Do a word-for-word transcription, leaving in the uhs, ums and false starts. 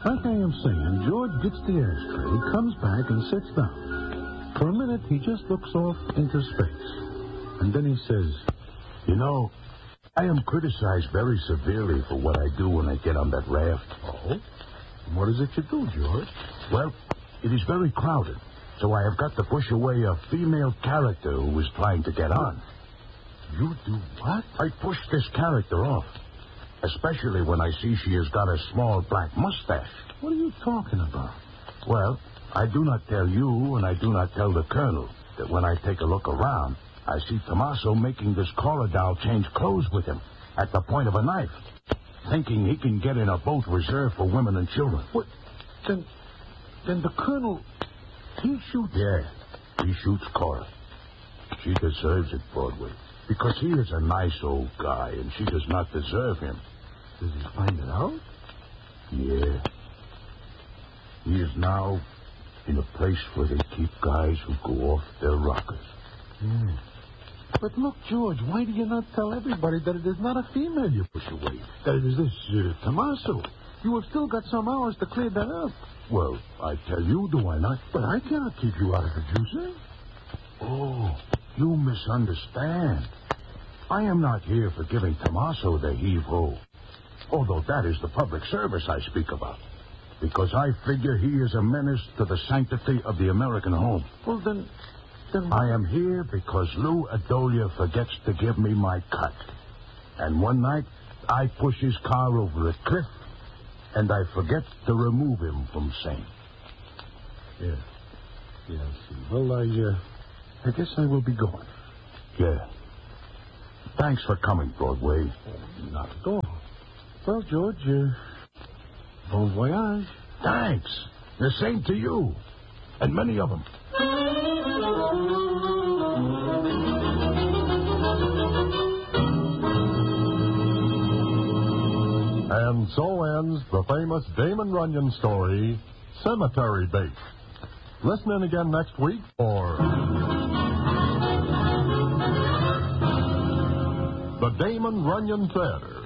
Like I am saying, George gets the ashtray, comes back, and sits down. For a minute, he just looks off into space. And then he says, You know, I am criticized very severely for what I do when I get on that raft. Oh? What is it you do, George? Well, it is very crowded, so I have got to push away a female character who is trying to get on. You do what? I push this character off, especially when I see she has got a small black mustache. What are you talking about? Well, I do not tell you, and I do not tell the colonel, that when I take a look around, I see Tommaso making this caller doll change clothes with him at the point of a knife, thinking he can get in a boat reserved for women and children. What? Then, then the colonel, he shoots... Yeah, he shoots Cora. She deserves it, Broadway, because he is a nice old guy, and she does not deserve him. Does he find it out? Yeah. He is now in a place where they keep guys who go off their rockers. Yeah. But look, George, why do you not tell everybody that it is not a female you push away? That it is this uh, Tommaso. You have still got some hours to clear that up. Well, I tell you, do I not? But I cannot keep you out of the juice, eh? Oh, you misunderstand. I am not here for giving Tommaso the heave-ho, although that is the public service I speak about, because I figure he is a menace to the sanctity of the American home. Well, then... then... I am here because Lou Adolia forgets to give me my cut. And one night, I push his car over a cliff, and I forget to remove him from Saint. Yeah. Yeah, I see. Well, I, uh, I guess I will be going. Yeah. Thanks for coming, Broadway. Oh, not at all. Well, George, uh, bon voyage. Thanks. The same to you. And many of them. And so ends the famous Damon Runyon story, Cemetery Bait. Listen in again next week for the Damon Runyon Theater.